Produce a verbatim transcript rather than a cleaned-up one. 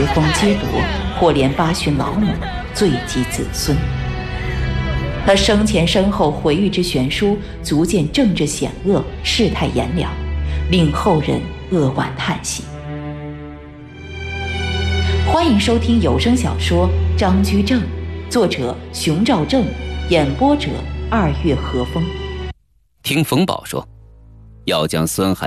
十封皆夺，或连八旬老母，罪及子孙。他生前身后回狱之悬殊，足见政治险恶，世态炎凉，令后人扼腕叹息。欢迎收听有声小说《张居正》，作者熊兆正，演播者二月和风。 听冯宝说，要将孙海